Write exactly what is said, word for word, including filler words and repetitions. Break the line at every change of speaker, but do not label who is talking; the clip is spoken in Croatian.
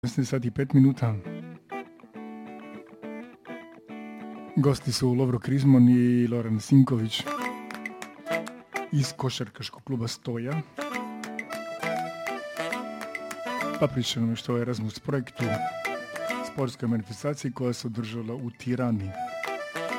šesnaest sati i pet minuta. Gosti su Lovro Krizmon i Loran Sinković iz košarkaškog kluba Stoja. Pa pričamo što je Erasmus projektu, sportskoj manifestaciji koja se održala u Tirani.